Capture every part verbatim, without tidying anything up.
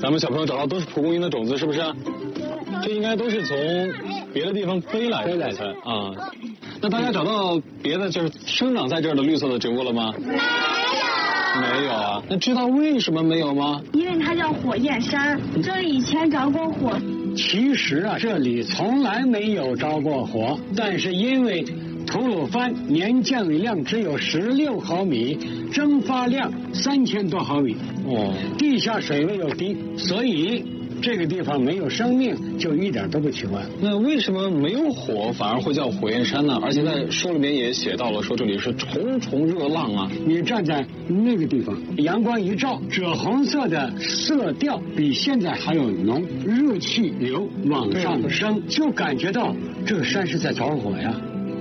咱们小朋友找到都是蒲公英的种子，是不是？这应该都是从别的地方飞来的来的啊。那大家找到别的就是生长在这儿的绿色的植物了吗？ 没有。 没有啊？那知道为什么没有吗？ 因为它叫火焰山，这里以前着过火。 其实啊，这里从来没有着过火，但是因为吐鲁番年降雨量只有十六毫米，蒸发量三千多毫米， 哦， 地下水位又低，所以这个地方没有生命，就一点都不奇怪。 那为什么没有火反而会叫火焰山呢？而且在书里面也写到了，说这里是重重热浪啊。 你站在那个地方，阳光一照，赭红色的色调比现在还要浓，热气流往上升，就感觉到这个山是在着火呀。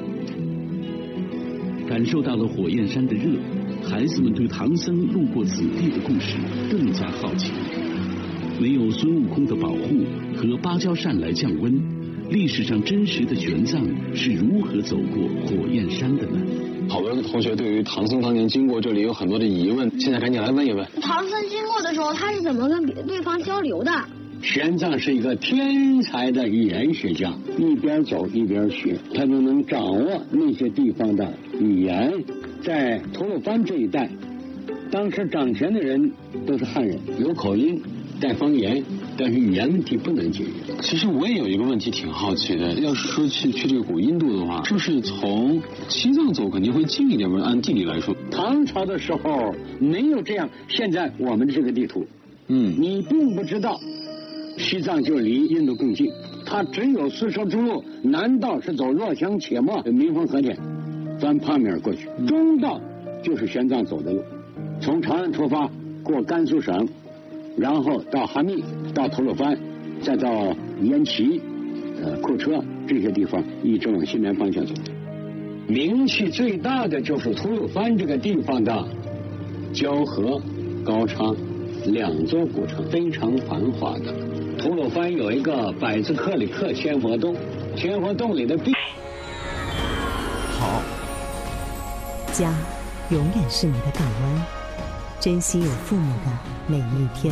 感受到了火焰山的热，孩子们对唐僧路过此地的故事更加好奇。没有孙悟空的保护和芭蕉扇来降温，历史上真实的玄奘是如何走过火焰山的呢？ 好多同学对于唐僧当年经过这里有很多的疑问，现在赶紧来问一问。 唐僧经过的时候，他是怎么跟对方交流的？ 玄奘是一个天才的语言学家，一边走一边学，他就能掌握那些地方的语言。在吐鲁番这一带，当时掌权的人都是汉人，有口音带方言，但是语言问题不能解决。 其实我也有一个问题挺好奇的，要是说去去这个古印度的话，是不是从西藏走肯定会近一点吗？按地理来说， 唐朝的时候没有这样，现在我们的这个地图， 嗯， 你并不知道西藏就离印度更近，它只有丝绸之路南道是走若香且末民丰和田，翻帕米尔过去，中道就是玄奘走的路，从长安出发过甘肃省，然后到哈密，到吐鲁番，再到烟耆、呃库车这些地方，一直往西南方向走。名气最大的就是吐鲁番这个地方的交河、高昌两座古城，非常繁华的。吐鲁番有一个百子克里克千佛洞，千佛洞里的壁。 好， 家永远是你的港湾，珍惜有父母的每一天。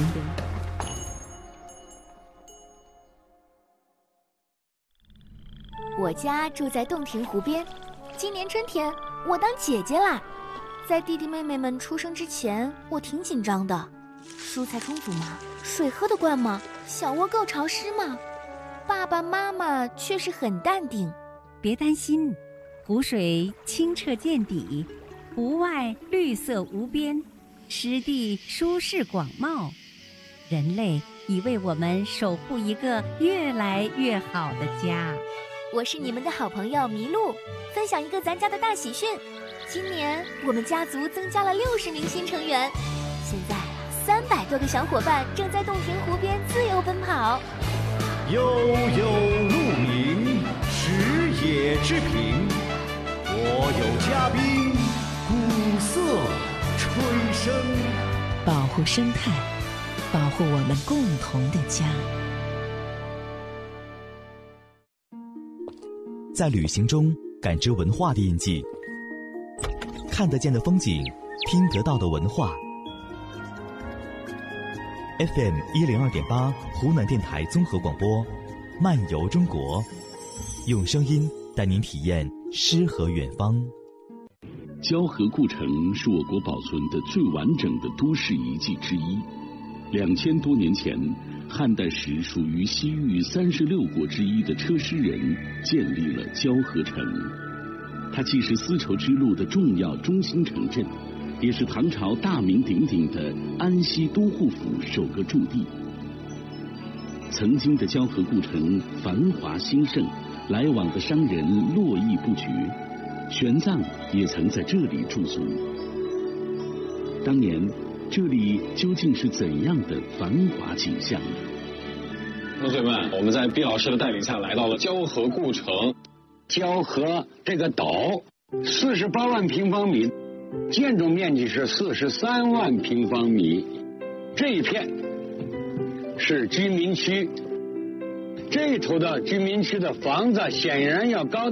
我家住在洞庭湖边，今年春天我当姐姐啦。在弟弟妹妹们出生之前，我挺紧张的。蔬菜充足吗？水喝得惯吗？小窝够潮湿吗？爸爸妈妈却是很淡定。 别担心，湖水清澈见底，湖外绿色无边，湿地舒适广袤。人类已为我们守护一个越来越好的家。 我是你们的好朋友麋鹿，分享一个咱家的大喜讯。今年我们家族增加了六十名新成员，现在三百多个小伙伴正在洞庭湖边自由奔跑。 悠悠鹿鸣，食野之苹。我有嘉宾，鼓瑟吹笙。 保护生态，保护我们共同的家。 在旅行中感知文化的印记，看得见的风景，听得到的文化。F M 一零二点八，湖南电台综合广播，漫游中国，用声音带您体验诗和远方。 交河故城是我国保存的最完整的都市遗迹之一。两千多年前，汉代时属于西域三十六国之一的车师人建立了交河城，它既是丝绸之路的重要中心城镇，也是唐朝大名鼎鼎的安西都护府首个驻地。曾经的交河故城繁华兴盛，来往的商人络绎不绝，玄奘也曾在这里驻足。当年这里究竟是怎样的繁华景象呢？ 同学们，我们在毕老师的带领下来到了交河故城。 交河这个岛四十八万平方米，建筑面积是四十三万平方米，这一片是居民区，这头的居民区的房子显然要高